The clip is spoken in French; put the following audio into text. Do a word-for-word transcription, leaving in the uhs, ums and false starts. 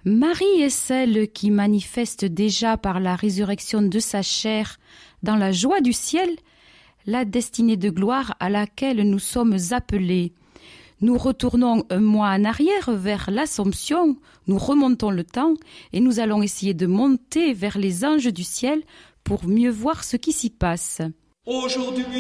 Marie est celle qui manifeste déjà par la résurrection de sa chair, dans la joie du ciel, la destinée de gloire à laquelle nous sommes appelés. Nous retournons un mois en arrière vers l'Assomption, nous remontons le temps et nous allons essayer de monter vers les anges du ciel pour mieux voir ce qui s'y passe. Aujourd'hui,